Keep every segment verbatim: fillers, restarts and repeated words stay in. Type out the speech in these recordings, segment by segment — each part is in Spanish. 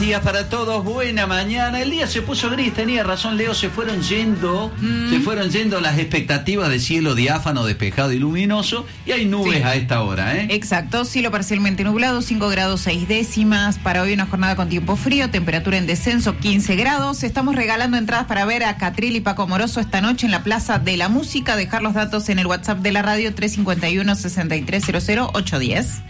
días para todos, buena mañana. El día se puso gris, tenía razón Leo, se fueron yendo, mm. se fueron yendo las expectativas de cielo diáfano, despejado y luminoso, y hay nubes sí. a esta hora, ¿eh? Exacto, cielo parcialmente nublado, cinco grados seis décimas, para hoy una jornada con tiempo frío, temperatura en descenso quince grados. Estamos regalando entradas para ver a Catriel y Paco Moroso esta noche en la Plaza de la Música. Dejar los datos en el WhatsApp de la radio tres cinco uno, sesenta y tres cero cero, ocho diez.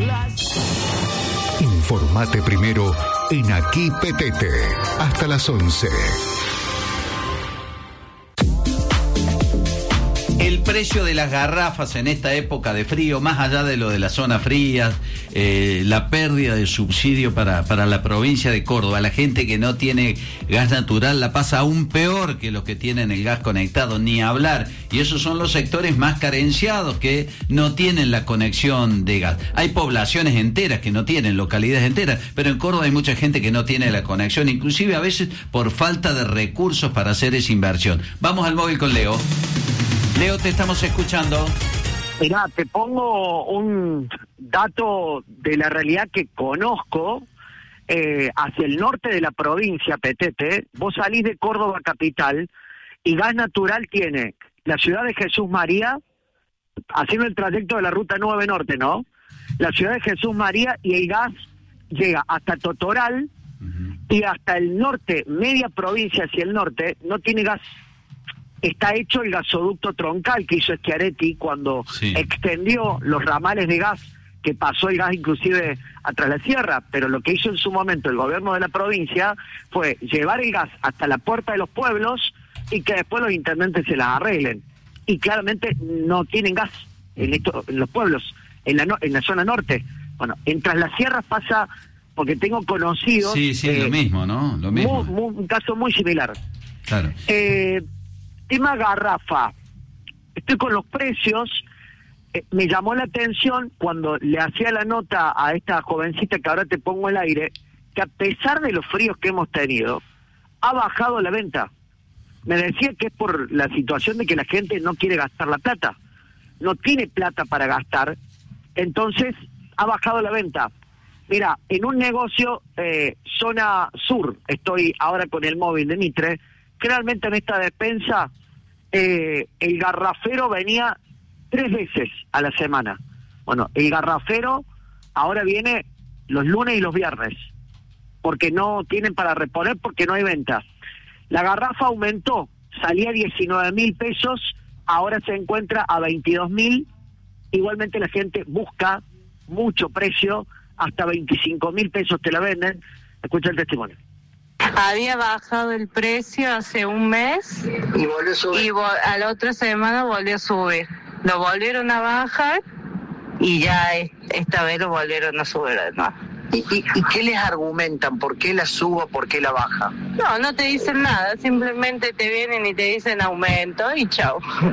Informate primero en Aquí Petete, hasta las once. El precio de las garrafas en esta época de frío, más allá de lo de las zonas frías, eh, la pérdida de subsidio para, para la provincia de Córdoba, la gente que no tiene gas natural la pasa aún peor que los que tienen el gas conectado, ni hablar. Y esos son los sectores más carenciados que no tienen la conexión de gas. Hay poblaciones enteras que no tienen, localidades enteras, pero en Córdoba hay mucha gente que no tiene la conexión, inclusive a veces por falta de recursos para hacer esa inversión. Vamos al móvil con Leo. Leo, te estamos escuchando. Mirá, te pongo un dato de la realidad que conozco. Eh, hacia el norte de la provincia, Petete, vos salís de Córdoba capital y gas natural tiene la ciudad de Jesús María, haciendo el trayecto de la ruta nueve norte, ¿no? La ciudad de Jesús María, y el gas llega hasta Totoral, uh-huh. y hasta el norte, media provincia hacia el norte, no tiene gas. Está hecho el gasoducto troncal que hizo Schiaretti cuando sí. extendió los ramales de gas, que pasó el gas inclusive atrás de la sierra, pero lo que hizo en su momento el gobierno de la provincia fue llevar el gas hasta la puerta de los pueblos y que después los intendentes se las arreglen. Y claramente no tienen gas en, esto, en los pueblos, en la, no, en la zona norte. Bueno, en Tras las Sierras pasa, porque tengo conocidos... Sí, sí, eh, lo mismo, ¿no? Lo mismo. Muy, muy, un caso muy similar. Claro. Eh... Tema garrafa, estoy con los precios, eh, me llamó la atención cuando le hacía la nota a esta jovencita que ahora te pongo al aire, que a pesar de los fríos que hemos tenido, ha bajado la venta. Me decía que es por la situación de que la gente no quiere gastar la plata, no tiene plata para gastar, entonces ha bajado la venta. Mira, en un negocio, eh, zona sur, estoy ahora con el móvil de Mitre, generalmente en esta despensa eh, el garrafero venía tres veces a la semana. Bueno, el garrafero ahora viene los lunes y los viernes, porque no tienen para reponer, porque no hay venta. La garrafa aumentó, salía a diecinueve mil pesos, ahora se encuentra a veintidós mil. Igualmente la gente busca mucho precio, hasta veinticinco mil pesos te la venden. Escucha el testimonio. Había bajado el precio hace un mes y volvió a subir. Y vo- a la otra semana volvió a subir. Lo volvieron a bajar y ya es- esta vez lo volvieron a subir además. ¿Y, y, ¿Y qué les argumentan? ¿Por qué la suba? ¿Por qué la baja? No, no te dicen nada, simplemente te vienen y te dicen aumento y chao.